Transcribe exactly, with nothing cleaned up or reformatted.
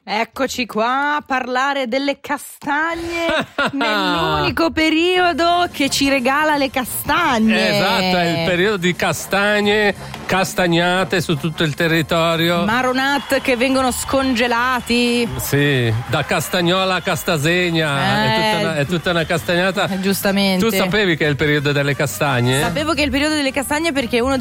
Eccoci qua a parlare delle castagne nell'unico periodo che ci regala le castagne. Esatto, è il periodo di castagne, castagnate su tutto il territorio. Maronat che vengono scongelati. Sì, da Castagnola a Castasegna, Eh, è, tutta una, è tutta una castagnata. Giustamente. Tu sapevi che è il periodo delle castagne? Sapevo che è il periodo delle castagne perché uno